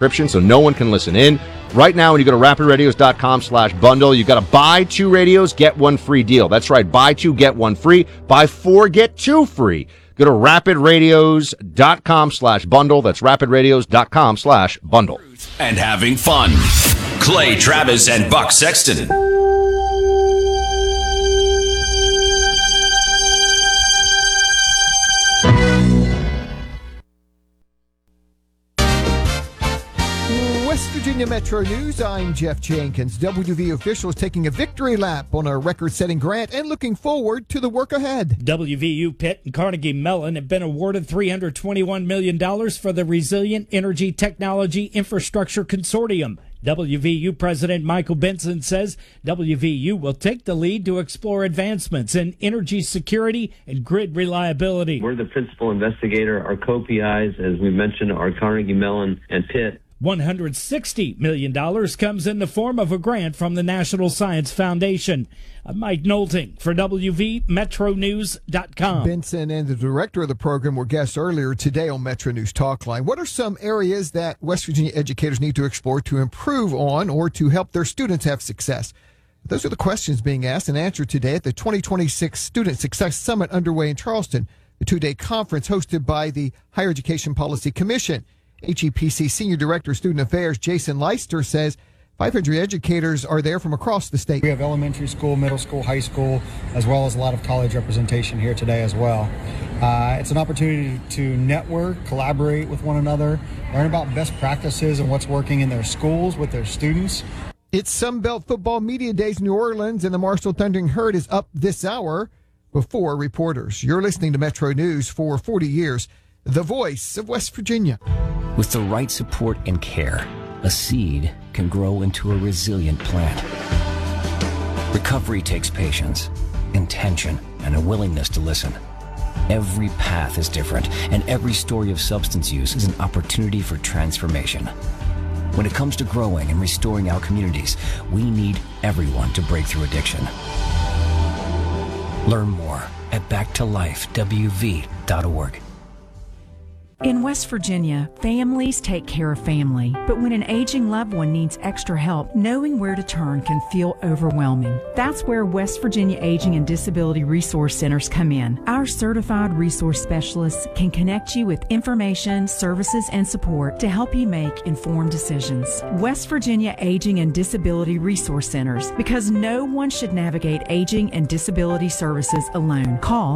encryption so no one can listen in. Right now, when you go to rapidradios.com/bundle, you got a buy 2 radios, get 1 free deal. That's right, buy 2, get 1 free. Buy 4, get 2 free. Go to rapidradios.com/bundle. That's rapidradios.com/bundle. And having fun. Clay Travis and Buck Sexton. West Virginia Metro News, I'm Jeff Jenkins. WV officials taking a victory lap on a record-setting grant and looking forward to the work ahead. WVU, Pitt, and Carnegie Mellon have been awarded $321 million for the Resilient Energy Technology Infrastructure Consortium. WVU President Michael Benson says WVU will take the lead to explore advancements in energy security and grid reliability. We're the principal investigator. Our co-PIs, as we mentioned, are Carnegie Mellon and Pitt. $160 million comes in the form of a grant from the National Science Foundation. Mike Nolting for WVMetroNews.com. Benson and the director of the program were guests earlier today on Metro News Talkline. What are some areas that West Virginia educators need to explore to improve on or to help their students have success? Those are the questions being asked and answered today at the 2026 Student Success Summit underway in Charleston, the 2-day conference hosted by the Higher Education Policy Commission. HEPC Senior Director of Student Affairs Jason Leister says 500 educators are there from across the state. We have elementary school, middle school, high school, as well as a lot of college representation here today as well. It's an opportunity to network, collaborate with one another, learn about best practices and what's working in their schools with their students. It's Sunbelt Football Media Days in New Orleans, and the Marshall Thundering Herd is up this hour before reporters. You're listening to Metro News for 40 years, the voice of West Virginia. With the right support and care, a seed can grow into a resilient plant. Recovery takes patience, intention, and a willingness to listen. Every path is different, and every story of substance use is an opportunity for transformation. When it comes to growing and restoring our communities, we need everyone to break through addiction. Learn more at backtolifewv.org. In West Virginia, families take care of family, but when an aging loved one needs extra help, knowing where to turn can feel overwhelming. That's where West Virginia Aging and Disability Resource Centers come in. Our certified resource specialists can connect you with information, services, and support to help you make informed decisions. West Virginia Aging and Disability Resource Centers, because no one should navigate aging and disability services alone. Call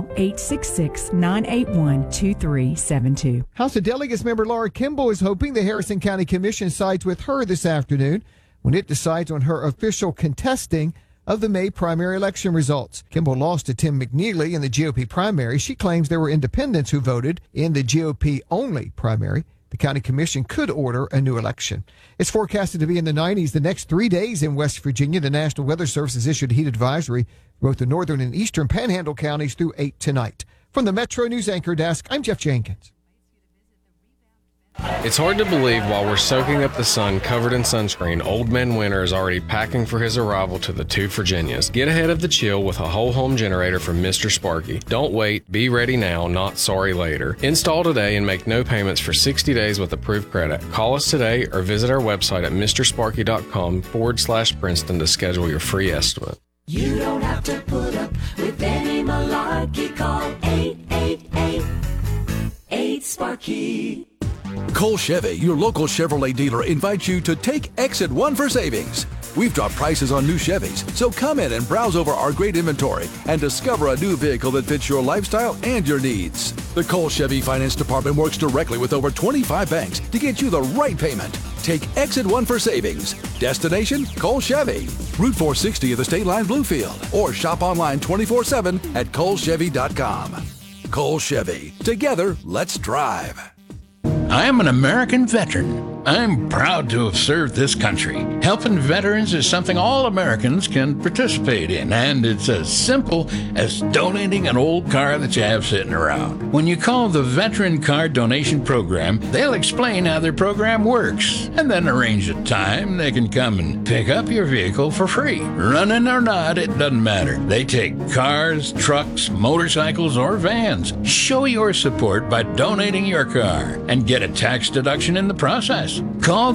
866-981-2372. House of Delegates member Laura Kimball is hoping the Harrison County Commission sides with her this afternoon when it decides on her official contesting of the May primary election results. Kimball lost to Tim McNeely in the GOP primary. She claims there were independents who voted in the GOP-only primary. The county commission could order a new election. It's forecasted to be in the 90s the next 3 days in West Virginia. The National Weather Service has issued a heat advisory for both the northern and eastern panhandle counties through 8 tonight. From the Metro News Anchor Desk, I'm Jeff Jenkins. It's hard to believe while we're soaking up the sun covered in sunscreen, Old Man Winter is already packing for his arrival to the two Virginias. Get ahead of the chill with a whole home generator from Mr. Sparky. Don't wait, be ready now, not sorry later. Install today and make no payments for 60 days with approved credit. Call us today or visit our website at mrsparky.com/Princeton to schedule your free estimate. You don't have to put up with any malarkey. Call 888-8-SPARKY. Cole Chevy, your local Chevrolet dealer, invites you to take Exit 1 for savings. We've dropped prices on new Chevys, so come in and browse over our great inventory and discover a new vehicle that fits your lifestyle and your needs. The Cole Chevy Finance Department works directly with over 25 banks to get you the right payment. Take Exit 1 for savings. Destination, Cole Chevy. Route 460 of the State Line Bluefield. Or shop online 24/7 at colechevy.com. Cole Chevy. Together, let's drive. I am an American veteran. I'm proud to have served this country. Helping veterans is something all Americans can participate in, and it's as simple as donating an old car that you have sitting around. When you call the Veteran Car Donation Program, they'll explain how their program works, and then arrange a time they can come and pick up your vehicle for free. Running or not, it doesn't matter. They take cars, trucks, motorcycles, or vans. Show your support by donating your car and get a tax deduction in the process. Call